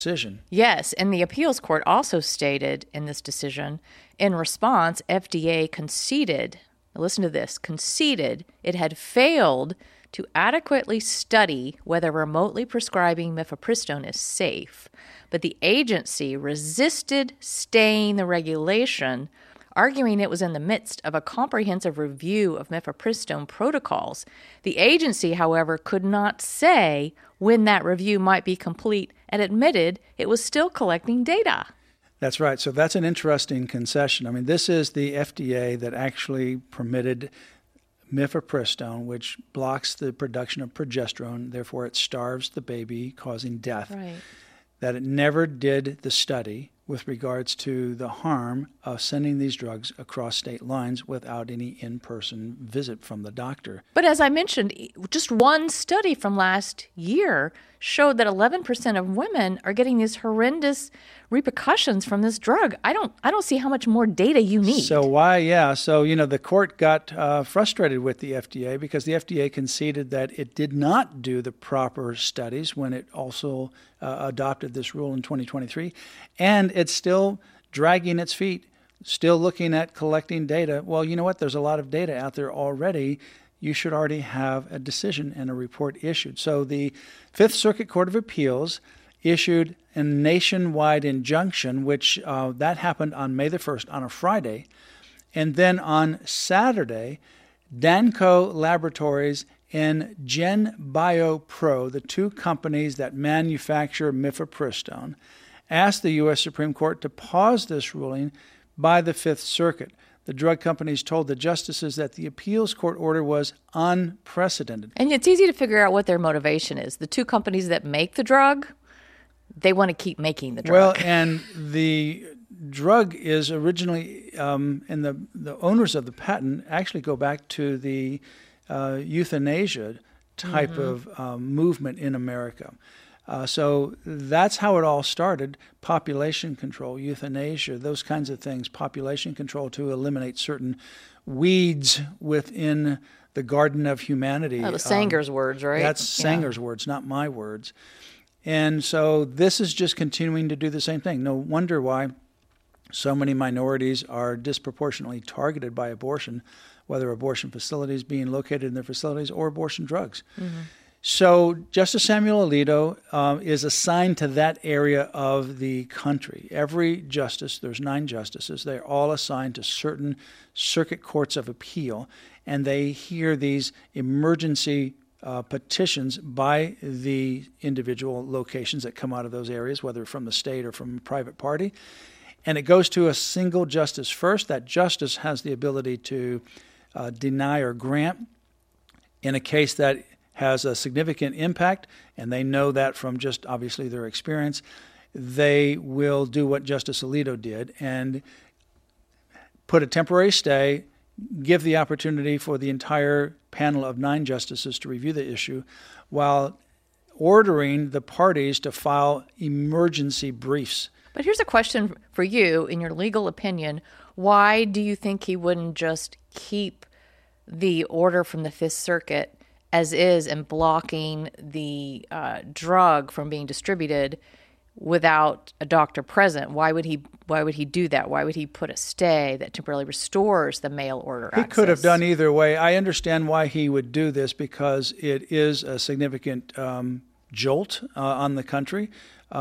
decision. Yes, and the appeals court also stated in this decision, in response, FDA conceded, listen to this, conceded it had failed to adequately study whether remotely prescribing mifepristone is safe, but the agency resisted staying the regulation, arguing it was in the midst of a comprehensive review of mifepristone protocols. The agency, however, could not say when that review might be complete and admitted it was still collecting data. That's right. So that's an interesting concession. I mean, this is the FDA that actually permitted mifepristone, which blocks the production of progesterone. Therefore, it starves the baby, causing death. Right. That it never did the study with regards to the harm of sending these drugs across state lines without any in-person visit from the doctor. But as I mentioned, just one study from last year showed that 11% of women are getting these horrendous repercussions from this drug. I don't see how much more data you need. So why, yeah. So, the court got frustrated with the FDA because the FDA conceded that it did not do the proper studies when it also adopted this rule in 2023. And it's still dragging its feet, still looking at collecting data. Well, you know what? There's a lot of data out there already. You should already have a decision and a report issued. So the Fifth Circuit Court of Appeals issued a nationwide injunction, which that happened on May the 1st, on a Friday. And then on Saturday, Danco Laboratories and GenBioPro, the two companies that manufacture mifepristone, asked the U.S. Supreme Court to pause this ruling by the Fifth Circuit. The drug companies told the justices that the appeals court order was unprecedented. And it's easy to figure out what their motivation is. The two companies that make the drug, they want to keep making the drug. Well, and the drug is originally, and the owners of the patent actually go back to the euthanasia type of movement in America. So that's how it all started. Population control, euthanasia, those kinds of things, population control to eliminate certain weeds within the garden of humanity. Oh, the Sanger's words, right? That's Sanger's words, not my words. And so this is just continuing to do the same thing. No wonder why so many minorities are disproportionately targeted by abortion, whether abortion facilities being located in their facilities or abortion drugs. Mm-hmm. So Justice Samuel Alito is assigned to that area of the country. Every justice, there's 9 justices, they're all assigned to certain circuit courts of appeal, and they hear these emergency petitions by the individual locations that come out of those areas, whether from the state or from a private party. And it goes to a single justice first. That justice has the ability to deny or grant in a case that has a significant impact, and they know that from just obviously their experience. They will do what Justice Alito did and put a temporary stay, give the opportunity for the entire panel of 9 justices to review the issue while ordering the parties to file emergency briefs. But here's a question for you. In your legal opinion, why do you think he wouldn't just keep the order from the Fifth Circuit as is and blocking the drug from being distributed without a doctor present? Why would he do that? Why would he put a stay that temporarily restores the mail order access? He could have done either way. I understand why he would do this because it is a significant jolt on the country,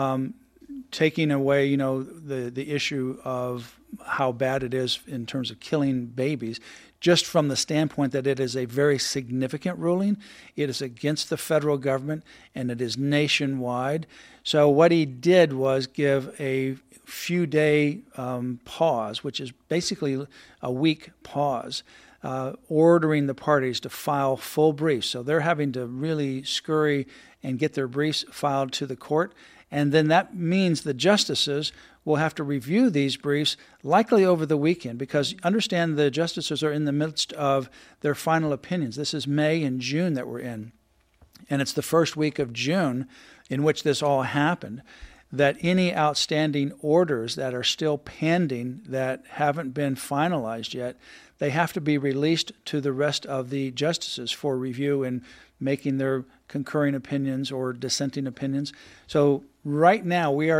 taking away, the issue of how bad it is in terms of killing babies. Just from the standpoint that it is a very significant ruling. It is against the federal government, and it is nationwide. So what he did was give a few-day pause, which is basically a week pause, ordering the parties to file full briefs. So they're having to really scurry and get their briefs filed to the court. And then that means the justices will have to review these briefs likely over the weekend because understand the justices are in the midst of their final opinions. This is May and June that we're in. And it's the first week of June in which this all happened, that any outstanding orders that are still pending that haven't been finalized yet, they have to be released to the rest of the justices for review and making their concurring opinions or dissenting opinions. So Right now, we are